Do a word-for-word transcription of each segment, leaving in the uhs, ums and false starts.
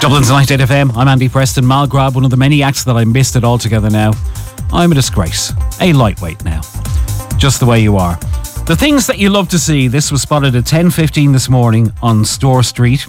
Dublin's ninety-eight F M, I'm Andy Preston. Malgrab, one of the many acts that I missed it altogether now. I'm a disgrace. A lightweight now. Just the way you are. The things that you love to see. This was spotted at ten fifteen this morning on Store Street.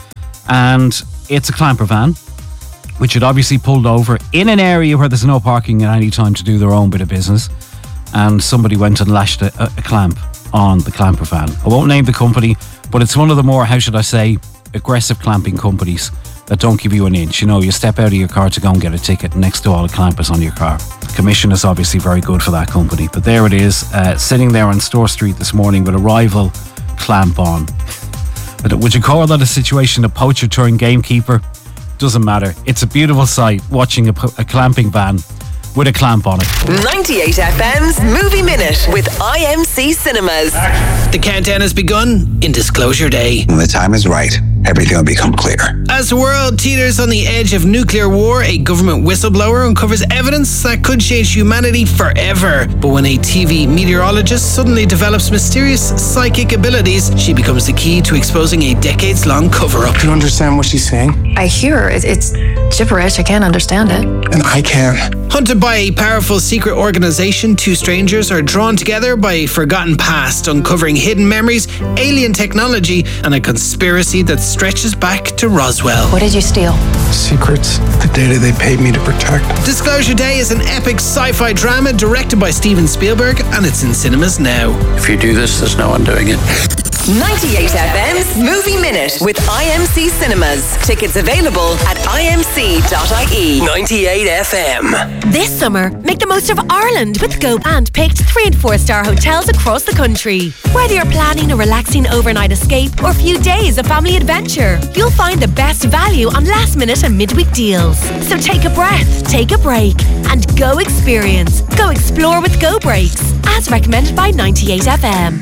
And it's a clamper van, which had obviously pulled over in an area where there's no parking at any time to do their own bit of business. And somebody went and lashed a, a clamp on the clamper van. I won't name the company, but it's one of the more, how should I say, aggressive clamping companies that don't give you an inch. You know, you step out of your car to go and get a ticket next to all the clampers on your car. Commission is obviously very good for that company. But there it is, uh, sitting there on Store Street this morning with a rival clamp on. But would you call that a situation of poacher turned gamekeeper? Doesn't matter. It's a beautiful sight watching a, a clamping van with a clamp on it. ninety-eight F M's Movie Minute with I M C Cinemas. The countdown has begun in Disclosure Day. When the time is right, everything will become clear. As the world teeters on the edge of nuclear war, a government whistleblower uncovers evidence that could change humanity forever. But when a T V meteorologist suddenly develops mysterious psychic abilities, she becomes the key to exposing a decades-long cover-up. Do you understand what she's saying? I hear it. It's gibberish. I can't understand it. And I can. Hunted by a powerful secret organization, two strangers are drawn together by a forgotten past, uncovering hidden memories, alien technology, and a conspiracy that stretches back to Roswell. What did you steal? Secrets. The data they paid me to protect. Disclosure Day is an epic sci-fi drama directed by Steven Spielberg, and it's in cinemas now. If you do this, there's no undoing it. ninety-eight F M's Movie Minute with I M C Cinemas. Tickets available at I M C dot I E. ninety-eight F M. This summer, make the most of Ireland with Go and picked three and four star hotels across the country. Whether you're planning a relaxing overnight escape or a few days of family adventure, you'll find the best value on last minute and midweek deals. So take a breath, take a break, and go experience. Go explore with Go Breaks, as recommended by ninety-eight F M.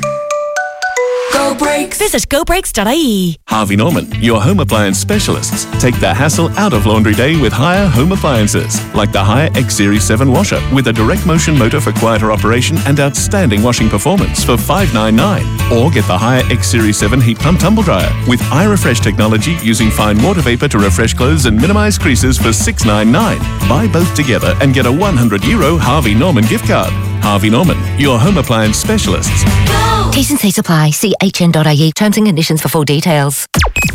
Go Breaks. Visit go breaks dot I E. Harvey Norman, your home appliance specialists. Take the hassle out of laundry day with Haier home appliances, like the Haier X Series seven washer with a direct motion motor for quieter operation and outstanding washing performance for five ninety-nine. Or get the Haier X Series seven heat pump tumble dryer with iRefresh technology using fine water vapor to refresh clothes and minimize creases for six ninety-nine. Buy both together and get a one hundred euro Harvey Norman gift card. Harvey Norman, your home appliance specialists. T's and C's apply. See H N dot I E. Terms and conditions for full details.